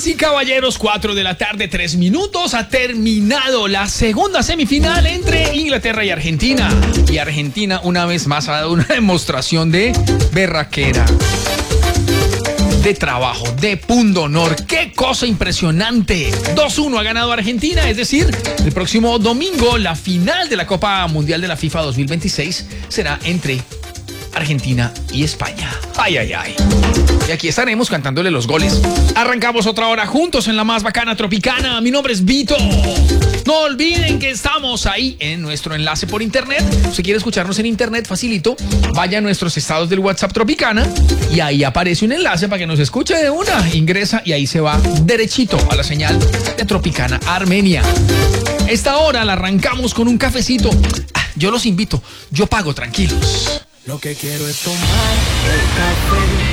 y caballeros, 4 de la tarde, 3 minutos. Ha terminado la segunda semifinal entre Inglaterra y Argentina. Y Argentina, una vez más, ha dado una demostración de berraquera, de trabajo, de pundonor. ¡Qué cosa impresionante! 2-1 ha ganado Argentina, es decir, el próximo domingo la final de la Copa Mundial de la FIFA 2026 será entre Argentina y España. ¡Ay, ay, ay! Y aquí estaremos cantándole los goles. Arrancamos otra hora juntos en la más bacana tropicana. Mi nombre es Vito. No olviden que estamos ahí en nuestro enlace por internet. Si quiere escucharnos en internet, facilito. Vaya a nuestros estados del WhatsApp Tropicana y ahí aparece un enlace para que nos escuche de una. Ingresa y ahí se va derechito a la señal de Tropicana Armenia. Esta hora la arrancamos con un cafecito. Yo los invito. Yo pago, tranquilos. Lo que quiero es tomar el café.